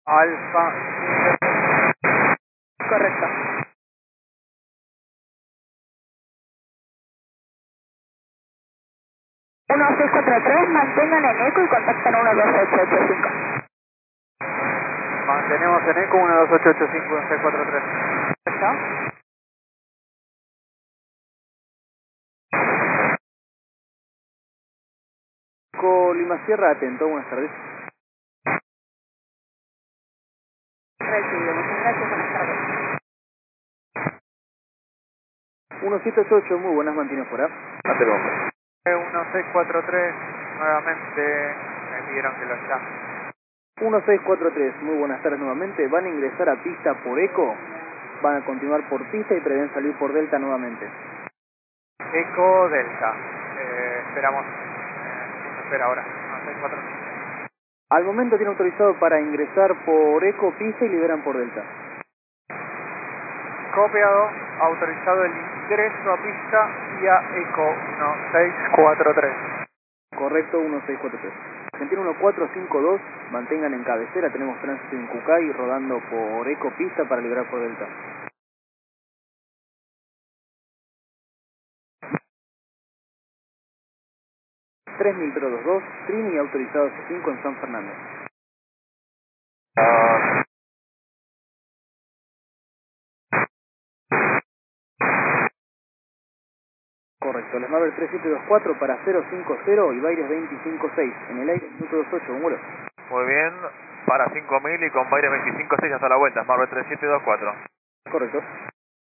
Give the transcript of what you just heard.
Alfa. Correcto. 1643, mantengan en eco y contacten 12885. Mantenemos en eco 12885 1643. Perfecto. Lima Sierra, atento, buenas tardes. Recibido, muchas gracias, buenas tardes. 1788, muy buenas, mantiene fuera. Atento. 1643, nuevamente me pidieron que lo llame. 1643, muy buenas tardes nuevamente. Van a ingresar a pista por eco, van a continuar por pista y prevén salir por delta nuevamente. Eco delta. Esperamos. Espera ahora. 1643. Al momento tiene autorizado para ingresar por eco, pista y liberan por delta. Copiado, autorizado el ingreso a pista vía eco 1643. Correcto, 1643. Argentina 1452, mantengan en cabecera, tenemos tránsito en Cucay rodando por eco pista para liberar por delta. $3022, Trini autorizado C5 en San Fernando. Correcto, les Marvel 3724 para 050 y Baires 256, en el aire minuto 28, ¿cómo? Muy bien, para 5000 y con Baires 25.6 hasta la vuelta, Marvel 3724. Correcto.